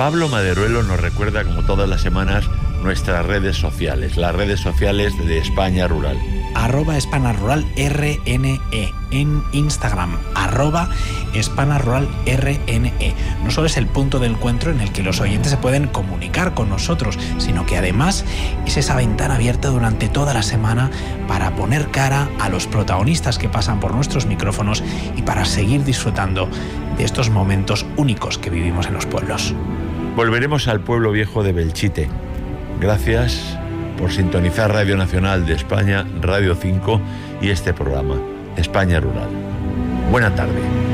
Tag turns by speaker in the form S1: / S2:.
S1: Pablo Maderuelo nos recuerda, como todas las semanas, nuestras redes sociales, las redes sociales de España Rural.
S2: @EspanaRuralRNE en Instagram, @EspanaRuralRNE. No solo es el punto de encuentro en el que los oyentes se pueden comunicar con nosotros, sino que además es esa ventana abierta durante toda la semana para poner cara a los protagonistas que pasan por nuestros micrófonos y para seguir disfrutando de estos momentos únicos que vivimos en los pueblos.
S1: Volveremos al pueblo viejo de Belchite. Gracias por sintonizar Radio Nacional de España, Radio 5 y este programa, España Rural. Buena tarde.